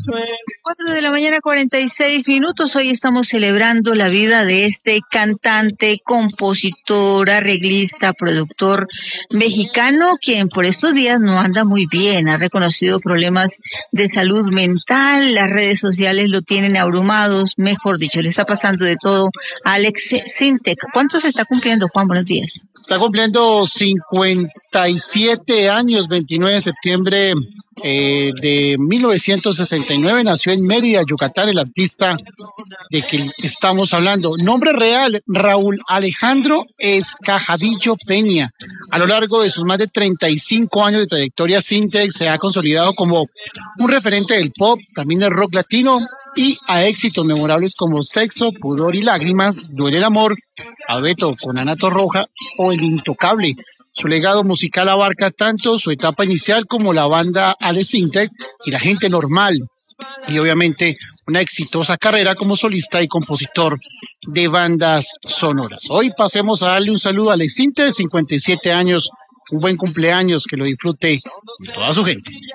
4 de la mañana, 46 minutos. Hoy estamos celebrando la vida de este cantante, compositor, arreglista, productor mexicano, quien por estos días no anda muy bien. Ha reconocido problemas de salud mental, las redes sociales lo tienen abrumados, mejor dicho, le está pasando de todo a Alex Sintek. ¿Cuántos está cumpliendo, Juan? Buenos días. Está cumpliendo 57 años, 29 de septiembre de 1969. Nació en Mérida, Yucatán, el artista de que estamos hablando. Nombre real, Raúl Alejandro Escajadillo Peña. A lo largo de sus más de 35 años de trayectoria, Sintek se ha consolidado como un referente del pop, también del rock latino, y a éxitos memorables como Sexo, Pudor y Lágrimas, Duele el Amor, Abeto con Ana Torroja o El Intocable. Su legado musical abarca tanto su etapa inicial como la banda Alex Sintek y La Gente Normal, y obviamente una exitosa carrera como solista y compositor de bandas sonoras. Hoy pasemos a darle un saludo a Alex Sintek, 57 años, un buen cumpleaños, que lo disfrute toda su gente.